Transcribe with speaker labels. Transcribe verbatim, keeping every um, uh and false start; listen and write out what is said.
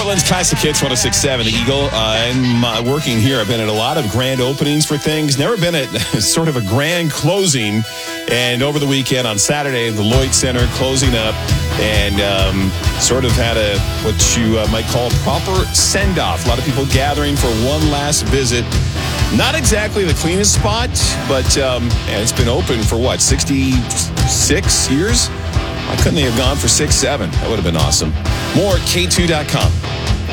Speaker 1: Island's Classic Hits one oh six point seven, the Eagle. Uh, and my, working here, I've been at a lot of grand openings for things. Never been at sort of a grand closing. And over the weekend on Saturday, the Lloyd Center closing up and um, sort of had a what you uh, might call a proper send-off. A lot of people gathering for one last visit. Not exactly the cleanest spot, but um, and it's been open for what, sixty-six years? Why couldn't they have gone for six, seven? That would have been awesome. More at K two dot com.